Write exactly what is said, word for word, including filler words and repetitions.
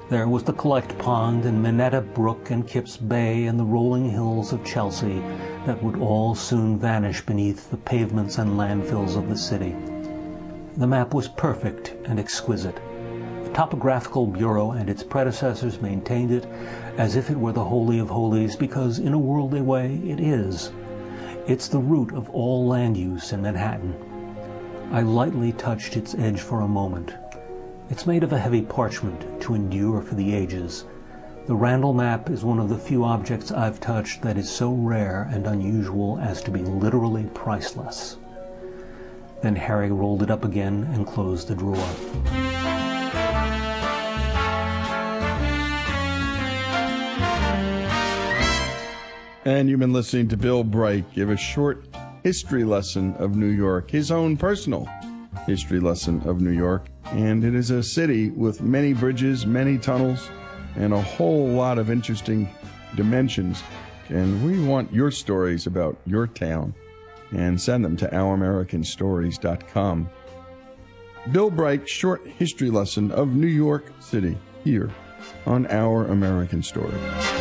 There was the Collect Pond and Minetta Brook and Kips Bay and the rolling hills of Chelsea that would all soon vanish beneath the pavements and landfills of the city. The map was perfect and exquisite. The Topographical Bureau and its predecessors maintained it as if it were the Holy of Holies, because in a worldly way it is. It's the root of all land use in Manhattan. I lightly touched its edge for a moment. It's made of a heavy parchment to endure for the ages. The Randall map is one of the few objects I've touched that is so rare and unusual as to be literally priceless. Then Harry rolled it up again and closed the drawer. And you've been listening to Bill Bright give a short history lesson of New York, his own personal history lesson of New York. And it is a city with many bridges, many tunnels, and a whole lot of interesting dimensions. And we want your stories about your town, and send them to our american stories dot com. Bill Bright, short history lesson of New York City, here on Our American Story.